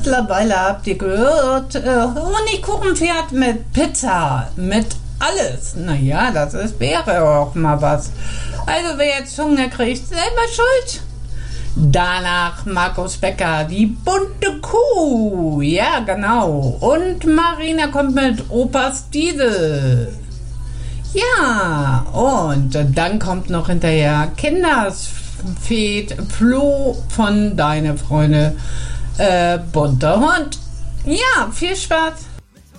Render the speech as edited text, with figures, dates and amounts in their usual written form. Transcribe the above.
mittlerweile habt ihr gehört, Honigkuchenpferd mit Pizza, mit alles. Naja, wäre auch mal was. Also wer jetzt Hunger kriegt, selber schuld. Danach Markus Becker, die bunte Kuh. Ja, genau. Und Marina kommt mit Opas Diesel. Ja, und dann kommt noch hinterher Kindersfeed Flo von Deine Freunde bunter Hund. Ja, viel Spaß.